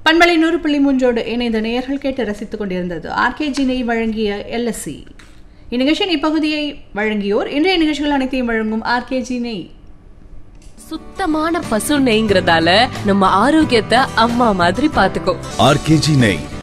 பண்பலை 100.3 இணைந்த நேயர்கள் கேட்டு ரசித்துக் கொண்டிருந்தது ஆர்கேஜி நெய் வழங்கிய LSC. இந்நிகழ்ச்சியின் இப்பகுதியை வழங்கியோர் இன்றைய நிகழ்ச்சிகள் அனைத்தையும் வழங்கும் ஆர்கேஜி நெய். சுத்தமான பசு நெய்ங்கிறதால நம்ம ஆரோக்கியத்தை அம்மா மாதிரி பாத்துக்கோ. ஆர்கேஜி நெய்